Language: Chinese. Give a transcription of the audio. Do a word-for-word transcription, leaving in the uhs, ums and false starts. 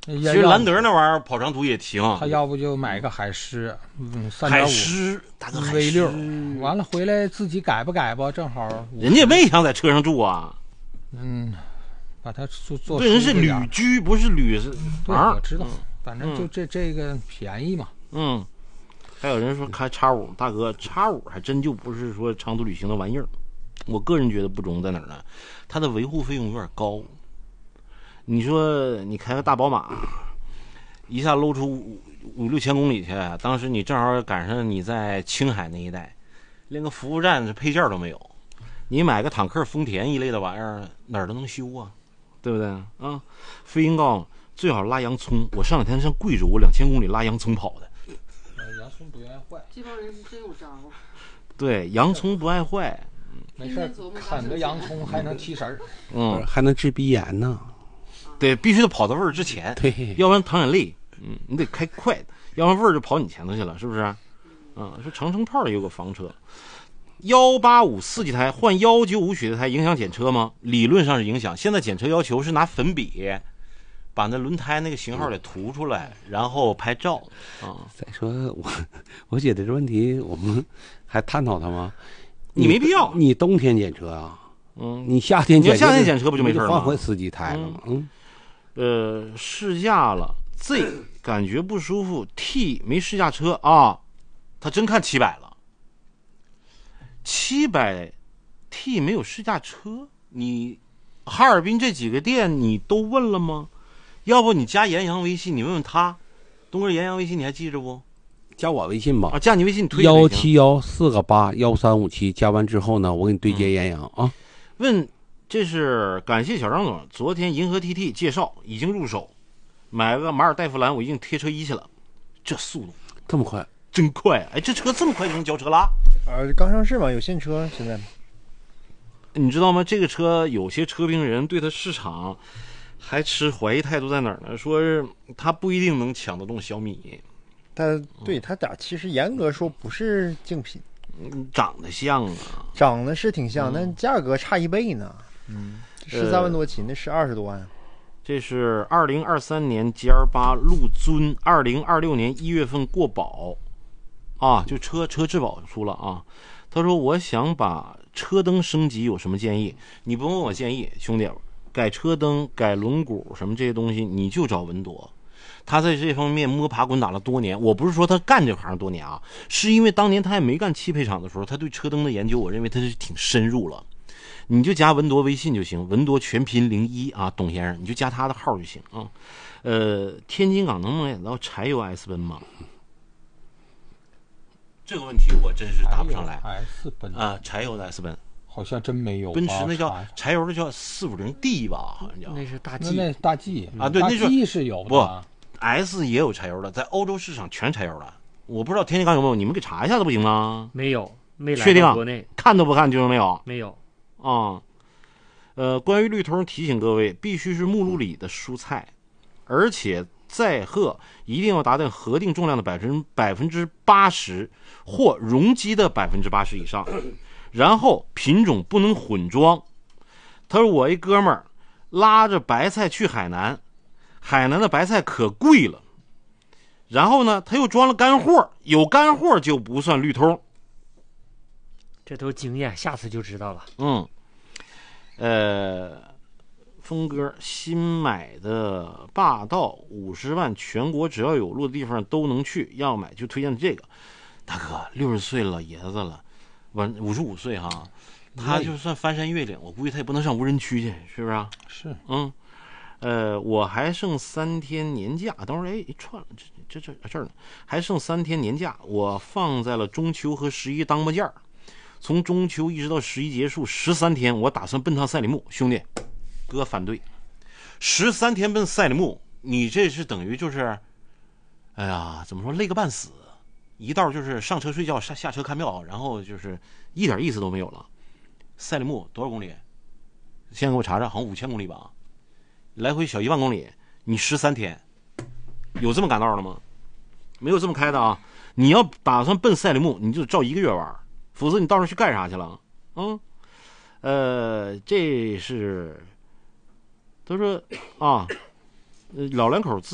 其实兰德那玩意儿跑长途也停， 他要不就买个海狮，嗯， 海狮大哥 V 六，完了回来自己改吧改吧，正好。 人家没想在车上住啊， 嗯，把它做做。 对，人是旅居，不是旅房。我知道，反正就这、嗯、这个便宜嘛。 嗯，还有人说开叉五，大哥叉五还真就不是说长途旅行的玩意儿。我个人觉得不中在哪儿呢？它的维护费用有点高。你说你开个大宝马，一下搂出五五六千公里去，当时你正好赶上你在青海那一带，连个服务站配件都没有。你买个坦克、丰田一类的玩意儿，哪儿都能修啊，对不对啊？飞鹰告诉最好拉洋葱。我上两天上贵州，我两千公里拉洋葱跑的。 洋葱不愿意坏， 这帮人是真有招。 对，洋葱不爱坏。 没事，啃个洋葱还能提神儿， 嗯，还能治鼻炎呢。 对，必须得跑到味儿之前， 对， 要不然淌眼泪。嗯，你得开快，要不然味儿就跑你前头去了，是不是？嗯，说长城炮有个房车，幺八五四季胎换幺九五雪地胎影响检车吗？理论上是影响。现在检车要求是拿粉笔把那轮胎那个型号给涂出来，然后拍照。啊， 再说我，我觉得这问题我们还探讨它吗？ 你没必要， 你冬天检车啊， 嗯， 你夏天检车， 你夏天检车不就没事了吗？ 换回司机胎了吗？嗯， 呃，试驾了 Z 感觉不舒服 ，T 没试驾车啊，他真看七百了，七百 T 没有试驾车，你哈尔滨这几个店你都问了吗？要不你加严阳微信，你问问他，东哥严阳微信你还记着不？ 加我微信吧， 啊，加你微信推幺七幺四个八幺三五七，加完之后呢，我给你对接严阳、嗯、啊。 问，这是感谢小张总，昨天银河 T T 介绍已经入手，买个马尔代夫兰，我已经贴车衣去了，这速度这么快， 真快！哎，这车这么快就能交车了？ 呃，刚上市嘛，有现车现在。 你知道吗？这个车有些车评人对它市场还持怀疑态度在哪儿呢？说是它不一定能抢得动小米。 它对它俩其实严格说不是竞品， 嗯，长得像啊， 长得是挺像，嗯、但价格差一倍呢。嗯，十三万多起，那是二十多万。 这是二零二三年 G L 八陆尊，二零二六年一月份过保，啊，就车车质保出了啊。他说我想把车灯升级，有什么建议？你不用问我建议，兄弟，改车灯、改轮毂什么这些东西，你就找文铎。他在这方面摸爬滚打了多年，我不是说他干这行多年啊，是因为当年他还没干汽配厂的时候，他对车灯的研究，我认为他是挺深入了。你就加文铎微信就行，文铎全拼零一啊，董先生，你就加他的号就行啊。呃，天津港能不能买到柴油 S 奔吗？这个问题我真是答不上来。 S 奔啊，柴油的 S 奔好像真没有。 奔驰那叫柴油的叫四五零 D 吧，好像叫。 那是大 G， 那大 G 啊，对，那是 G 是有的。 不 ，S 也有柴油的，在欧洲市场全柴油的。我不知道天津港有没有，你们给查一下子不行吗？ 没有，没来确定到国内， 看都不看就是没有， 没有啊。呃，关于绿通提醒各位，必须是目录里的蔬菜，而且载荷一定要达到核定重量的百分百分之八十或容积的百分之八十以上，然后品种不能混装。他说我一哥们儿拉着白菜去海南，海南的白菜可贵了，然后呢他又装了干货，有干货就不算绿通。 这都经验，下次就知道了。 嗯。呃，峰哥新买的霸道五十万，全国只要有路的地方都能去，要买就推荐这个。大哥六十岁了，爷子了，完五十五岁哈，他就算翻山越岭，我估计他也不能上无人区去，是不是啊？ 是， 嗯，呃，我还剩三天年假，等会儿哎串了，这这这这儿呢，还剩三天年假，我放在了中秋和十一当木件儿。从中秋一直到十一结束十三天，我打算奔趟赛里木。兄弟，哥反对，十三天奔赛里木，你这是等于就是，哎呀，怎么说累个半死，一道就是上车睡觉，下下车看庙，然后就是一点意思都没有了。赛里木多少公里？先给我查查，好像五千公里吧，来回小一万公里，你十三天，有这么赶道的吗？没有这么开的啊！你要打算奔赛里木，你就照一个月玩。否则你到时候去干啥去了？嗯，呃，这是他说啊，老两口自